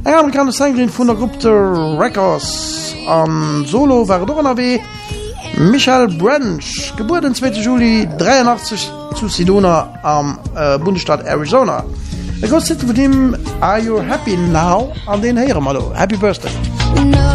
Eng amerikaner Sängerin vun der Gruppe Records an Solo war DonnerW Michael Branch, geboren den 2. Juli 83 zu Sedona am Bundesstaat Arizona. Er gott vu dem Are You Happy Now an den Herre Malo. Happy Birthday. No.